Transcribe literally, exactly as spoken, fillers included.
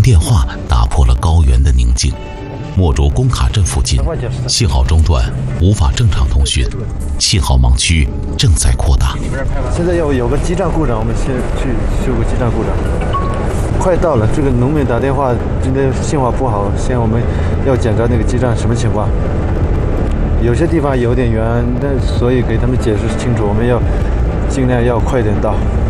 电话打破了高原的宁静。墨竹工卡镇附近，信号中断，无法正常通讯，信号盲区正在扩大。 现在要有个基站故障，我们先去修个基站故障。快到了，这个农民打电话，今天信号不好，先我们要检查那个基站什么情况。有些地方有点远，那所以给他们解释清楚，我们要尽量要快点到。